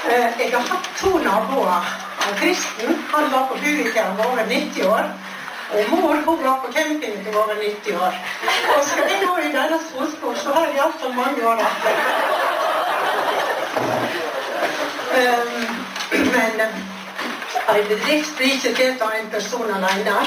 Jeg har hatt 2 naboer. Kristen, han var på Buvika, han var over 90 år. Og mor, hun var på camping til over 90 år. Og skal jeg gå i deres fotspor, så har jeg i hvert fall mange år etter. Men en bedrift blir ikke til av en person alene.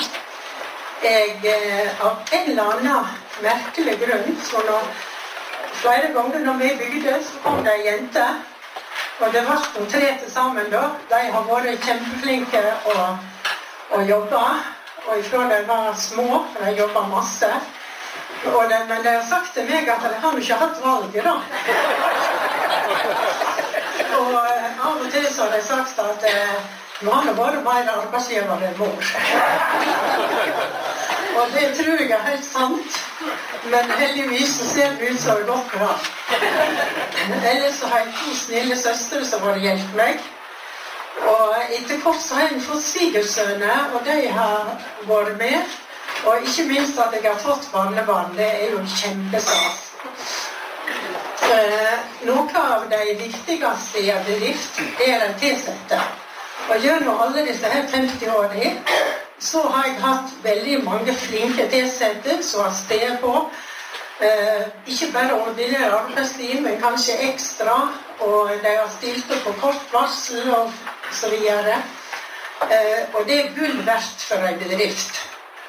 Av en eller annen merkelig grunn, så flere ganger når vi bygde, så kom det en jente, og det var 3 til sammen da. De har vært kjempeflinke å jobbe, og ifra de var små, for de jobbet masse. Men de har sagt til meg at de har ikke hatt valget da. Og av og til så har de sagt at man har bare mer arbeidsgiver enn mor. Og det tror jeg helt sant, men heldigvis så ser det ut som det godt bra. Ellers så har jeg 2 snille søstre som har hjulpet meg. Og etter kort så har jeg fått svigersønner, og de har vært med. Og ikke minst at jeg har fått barnebarn, det jo kjempestas. Noe av de viktigste i en bedrift de tilsette. Og gjennom alle disse her 50 årene, så har jeg hatt veldig mange flinke tilsette som har sted på. Ikke bare ordinær arbeidstid, men kanskje ekstra. Og de har stilt opp på kort varsel og så videre. Og det gull verdt for en bedrift.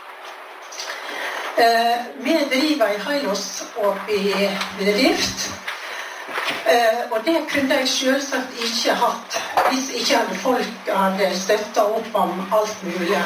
Vi driver i Heilos opp i bedrift. Og det kunne jeg selvsagt ikke hatt hvis ikke folk hadde støttet opp om alt mulig.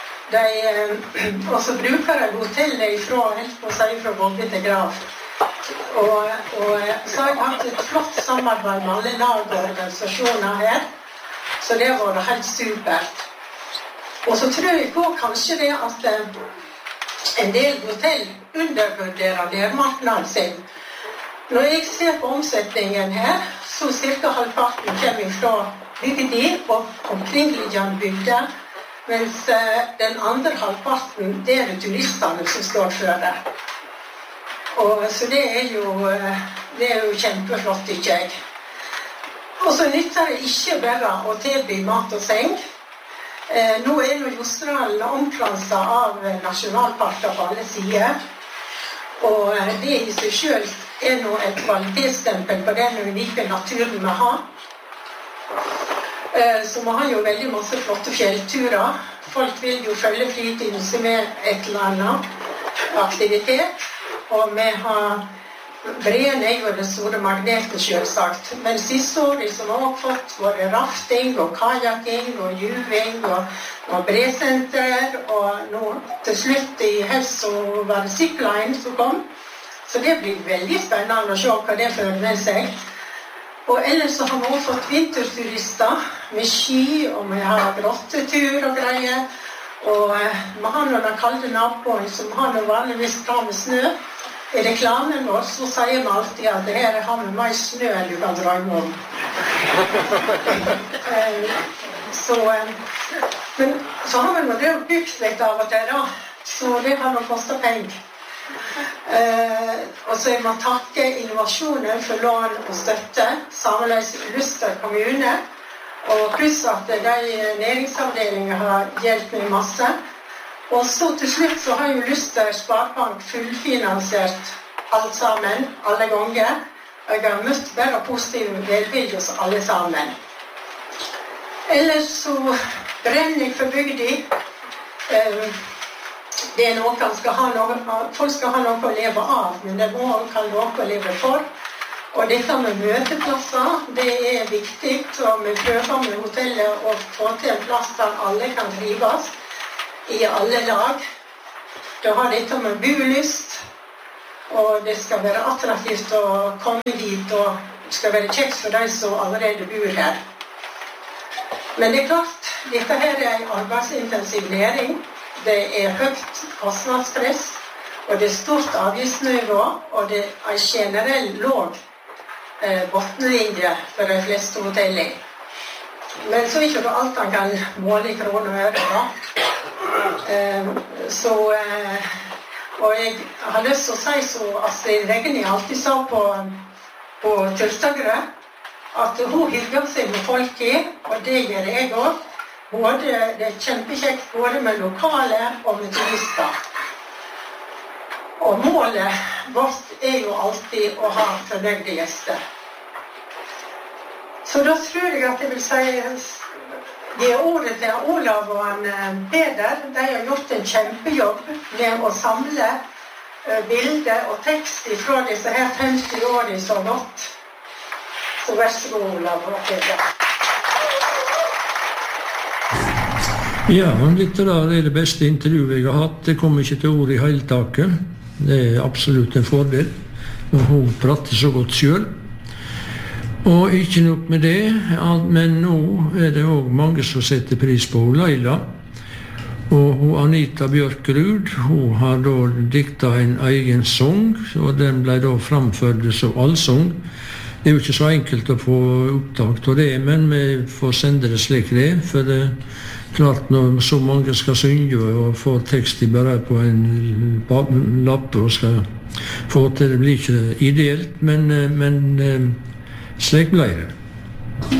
Og så bruker jeg hotellet fra vogge til grav. Og så har jeg hatt et flott samarbeid med alle lag og organisasjoner her. Så det var helt supert. Og så tror jeg også kanskje det at en del hotell undervurderer nærmarknaden sin. Når jeg ser på omsetningen her, så cirka halvparten kommer fra bygdi og omkringliggende bygder, mens den andre halvparten, det det turistene som står for det. Så det jo kjempeflott, ikke jeg. Og så nytter det ikke bare å tilby mat og seng. Nå Jostedalen omkranset av nasjonalparker på alle sider. Og det i seg selv nå et kvalitetsstempel på den unike naturen vi har. Så vi har jo veldig masse flotte fjellturer. Folk vil jo følge fritiden som et eller annet aktivitet. Og vi har Breen jo det store magnetet selvsagt. Men siste året så har vi også fått både rafting og kajaking og juving og bresenter. Og nå til slutt i høst så var det zipline som kom. Så det blir veldig spennende å se hva det fører med seg. Og ellers så har vi også fått vinterturister med ski, og vi har grottetur og greier. Og vi har noen kalde naboer som har noe vanligvis bra med snø. I reklamen vår så sier vi alltid at her har vi mer snø enn du kan drømme om. Men så har vi noe bygd litt av og til da, så det har noe kostet penger. Og så må takke innovasjonen for lån og støtte, sammenleis Luster kommune, og pluss at de næringsavdelingene har hjulpet meg masse. Og så til slutt så har jo Luster Sparebank fullfinansiert alt sammen, alle ganger. Og jeg har møtt bare positive velvilje hos alle sammen. Ellers så brenner jeg for bygdi. Det noe folk skal ha noe å leve av, men det må også ha noe å leve for. Og dette med møteplasser, det viktig, og vi prøver med hotellet å få til en plass der alle kan trives i alle lag. Da har dette med bolyst, og det skal være attraktivt å komme hit, og det skal være kjekt for de som allerede bor her. Men det klart, dette her en arbeidsintensiv næring. Det høyt kostnadspress, og det stort avgiftsnivå, og det en generell låg bottenlinje for de fleste hoteller. Men så ikke alt han kan måle i kroner og øre da. Og jeg har lyst til å si så Astrid Regni alltid sa på Tørstagrø at hun hygger seg med folk i, og det gjør jeg også. Det kjempekjekt både med lokale og med turister. Og målet vårt jo alltid å ha fornøyde gjester. Så da tror jeg at jeg vil si det ordet til Olav og Peder. De har gjort en kjempejobb med å samle bilder og tekst fra disse her 50 årene så godt. Så vær så god, Olav og Peder. Ja, litterær det beste intervjuet jeg har hatt. Det kom ikke til ord i hele taket. Det absolutt en fordel. Og hun prater så godt selv. Og ikke nok med det, men nå det også mange som setter pris på Laila. Og Anita Bjørkerud, hun har da diktet en egen sang, og den ble da framført som allsang. Det jo ikke så enkelt å få opptak av det, men vi får sende det slik det, for det klart når så mange skal synge og få tekst bare på en lapp og skal få til det blir ikke ideelt, men slik ble det.